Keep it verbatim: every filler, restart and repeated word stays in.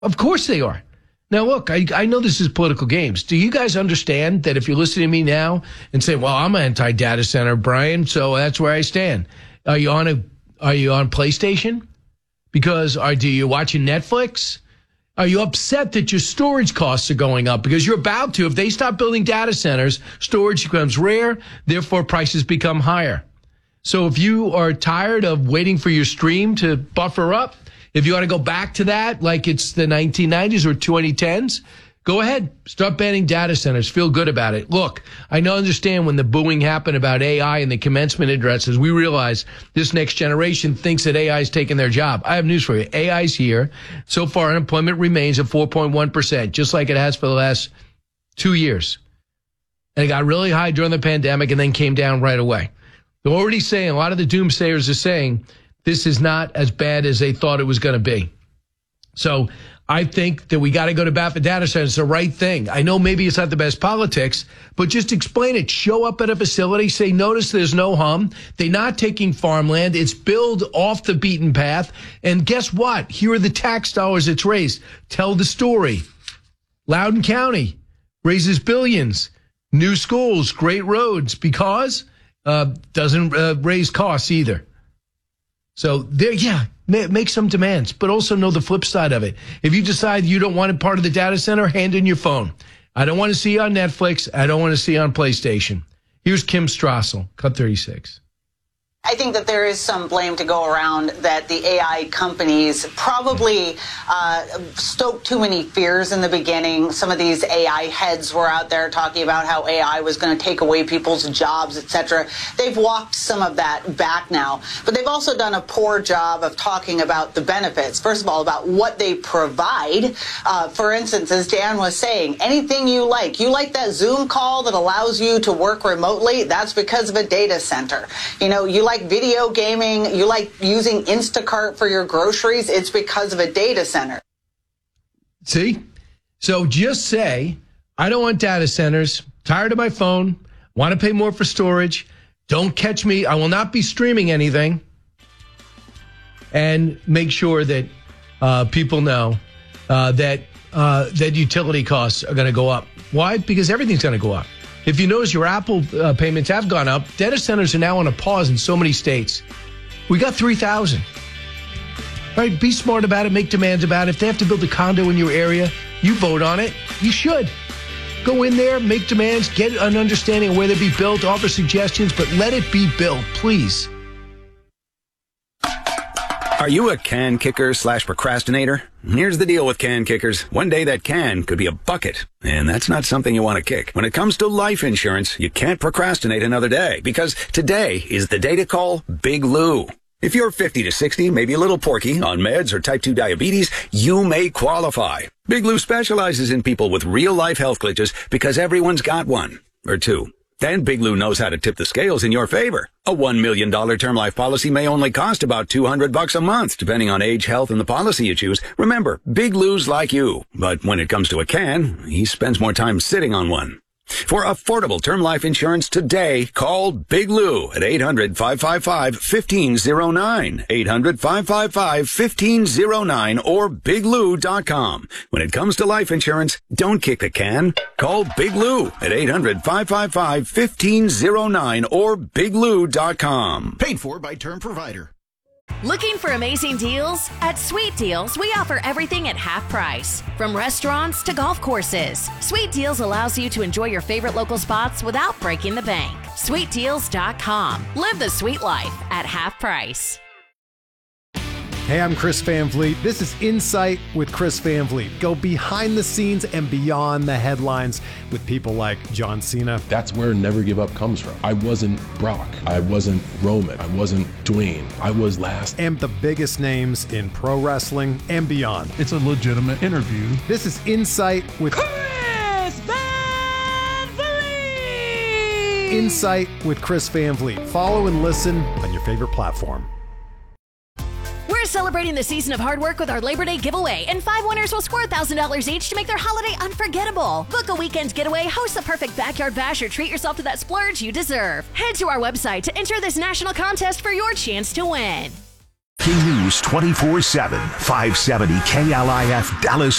Of course they are. Now, look, I, I know this is political games. Do you guys understand that if you're listening to me now and say, well, I'm anti-data center, Brian, so that's where I stand. Are you on a, are you on PlayStation? Because are, do you watching Netflix? Are you upset that your storage costs are going up? Because you're about to. If they stop building data centers, storage becomes rare, therefore prices become higher. So if you are tired of waiting for your stream to buffer up, if you want to go back to that like it's the nineteen nineties or twenty tens, go ahead. Start banning data centers. Feel good about it. Look, I know, understand when the booing happened about A I and the commencement addresses, we realize this next generation thinks that A I is taking their job. I have news for you. A I is here. So far, unemployment remains at four point one percent, just like it has for the last two years. And it got really high during the pandemic and then came down right away. They're already saying, a lot of the doomsayers are saying, this is not as bad as they thought it was going to be. So I think that we got to go to bat for data centers. It's the right thing. I know maybe it's not the best politics, but just explain it. Show up at a facility, say, notice there's no hum. They're not taking farmland. It's built off the beaten path. And guess what? Here are the tax dollars it's raised. Tell the story. Loudoun County raises billions. New schools, great roads, because uh, doesn't uh, raise costs either. So there, yeah, make some demands, but also know the flip side of it. If you decide you don't want it part of the data center, hand in your phone. I don't want to see you on Netflix. I don't want to see you on PlayStation. Here's Kim Strassel, Cut thirty-six. I think that there is some blame to go around that the A I companies probably uh, stoked too many fears in the beginning. Some of these A I heads were out there talking about how A I was going to take away people's jobs, et cetera. They've walked some of that back now, but they've also done a poor job of talking about the benefits. First of all, about what they provide. Uh, for instance, as Dan was saying, anything you like. You like that Zoom call that allows you to work remotely? That's because of a data center. You know, you like like video gaming, you like using Instacart for your groceries, it's because of a data center. See? So just say, I don't want data centers, tired of my phone, want to pay more for storage, don't catch me, I will not be streaming anything, and make sure that uh, people know uh, that uh, that utility costs are going to go up. Why? Because everything's going to go up. If you notice, your Apple uh, payments have gone up. Data centers are now on a pause in so many states. We got three thousand. All right, be smart about it. Make demands about it. If they have to build a condo in your area, you vote on it. You should. Go in there, make demands, get an understanding of where they be built, offer suggestions, but let it be built, please. Are you a can kicker slash procrastinator? Here's the deal with can kickers. One day that can could be a bucket, and that's not something you want to kick. When it comes to life insurance, you can't procrastinate another day, because today is the day to call Big Lou. If you're fifty to sixty, maybe a little porky, on meds or type two diabetes, you may qualify. Big Lou specializes in people with real-life health glitches because everyone's got one or two. And Big Lou knows how to tip the scales in your favor. A one million dollars term life policy may only cost about two hundred bucks a month, depending on age, health, and the policy you choose. Remember, Big Lou's like you. But when it comes to a can, he spends more time sitting on one. For affordable term life insurance today, call Big Lou at eight hundred, five five five, one five zero nine, eight hundred, five five five, one five zero nine, or big lou dot com. When it comes to life insurance, don't kick the can. Call Big Lou at eight hundred, five five five, one five zero nine or big lou dot com. Paid for by Term Provider. Looking for amazing deals? At Sweet Deals, we offer everything at half price. From restaurants to golf courses, Sweet Deals allows you to enjoy your favorite local spots without breaking the bank. sweet deals dot com. Live the sweet life at half price. Hey, I'm Chris Van Vliet. This is Insight with Chris Van Vliet. Go behind the scenes and beyond the headlines with people like John Cena. That's where Never Give Up comes from. I wasn't Brock. I wasn't Roman. I wasn't Dwayne. I was last. And the biggest names in pro wrestling and beyond. It's a legitimate interview. This is Insight with Chris Van Vliet. Insight with Chris Van Vliet. Follow and listen on your favorite platform. We're celebrating the season of hard work with our Labor Day giveaway, and five winners will score one thousand dollars each to make their holiday unforgettable. Book a weekend getaway, host the perfect backyard bash, or treat yourself to that splurge you deserve. Head to our website to enter this national contest for your chance to win. News twenty-four seven, five seventy K L I F Dallas